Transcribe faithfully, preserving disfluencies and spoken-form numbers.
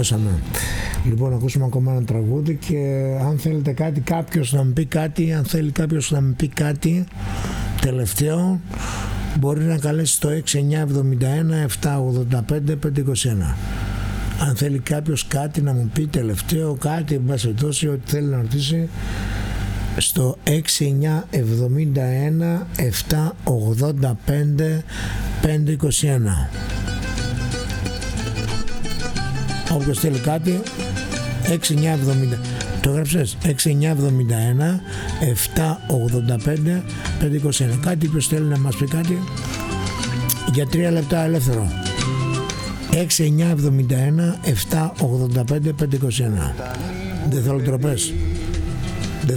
τελειώσαμε. Λοιπόν, να ακούσουμε ακόμα ένα τραγούδι και αν θέλετε κάτι, κάποιος να μου πει κάτι, αν θέλει κάποιος να μου πει κάτι τελευταίο, μπορεί να καλέσει το έξι εννιά εβδομήντα ένα επτακόσια ογδόντα πέντε πεντακόσια είκοσι ένα. Αν θέλει κάποιος κάτι να μου πει τελευταίο, κάτι, εν πάση περιπτώσει, ό,τι θέλει να ρωτήσει, στο έξι εννιά εβδομήντα ένα επτακόσια ογδόντα πέντε πεντακόσια είκοσι ένα. Όποιος θέλει κάτι, έξι εννιά εβδομήντα, το έγραψες, έξι εννιά εβδομήντα ένα επτακόσια ογδόντα πέντε πεντακόσια είκοσι ένα. Κάτι ποιος θέλει να μας πει κάτι, για τρία λεπτά ελεύθερο. έξι εννιά εβδομήντα ένα επτακόσια ογδόντα πέντε πεντακόσια είκοσι ένα. Δεν θέλω τροπές.